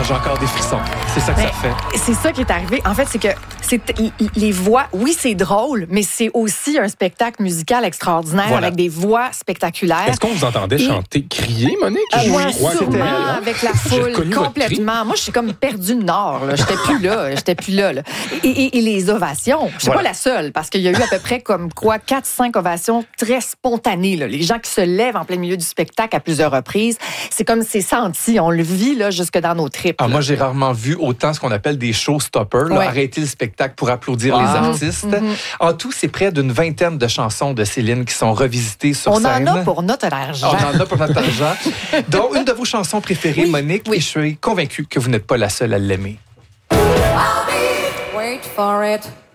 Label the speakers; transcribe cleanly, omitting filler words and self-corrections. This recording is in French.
Speaker 1: j'ai encore des frissons. C'est ça que ça fait.
Speaker 2: C'est ça qui est arrivé. En fait, c'est que les voix, oui, c'est drôle, mais c'est aussi un spectacle musical extraordinaire avec des voix spectaculaires.
Speaker 3: Est-ce qu'on vous entendait chanter, crier, Monique?
Speaker 2: Oui,
Speaker 3: crois que
Speaker 2: sûrement,
Speaker 3: c'était
Speaker 2: avec la foule, complètement. Moi, je suis comme perdue de nord. Là. J'étais plus là. Et les ovations, je suis pas la seule, parce qu'il y a eu à peu près comme 4-5 ovations très spontanées. Là. Les gens qui se lèvent en plein milieu du spectacle à plusieurs reprises. C'est comme c'est senti, on le vit là, jusque dans nos tripes.
Speaker 1: Moi, j'ai rarement vu autant ce qu'on appelle des showstoppers, arrêter le spectacle pour applaudir les artistes. En tout, c'est près d'une 20aine de chansons de Céline qui sont revisitées sur scène.
Speaker 2: On en a pour notre argent.
Speaker 1: On en a pour notre argent. Donc, une de vos chansons préférées, Monique, et je suis convaincue que vous n'êtes pas la seule à l'aimer.
Speaker 4: Wait for it.